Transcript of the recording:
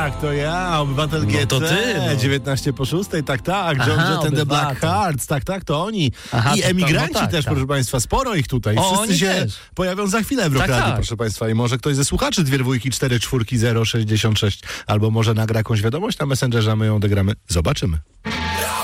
Tak, to ja, obywatel GC, to ty, no. 19 po 6, tak, Aha, John Jett and the obywatel. Black Hearts, tak, to oni. Aha, I to emigranci tak, też, tak. proszę państwa, sporo ich tutaj. O, Wszyscy oni się też. pojawią za chwilę w Rockradiu, tak. proszę państwa. I może ktoś ze słuchaczy 2 dwójki 4 4 0 66, albo może nagra jakąś wiadomość na Messengerze, a my ją odegramy. Zobaczymy.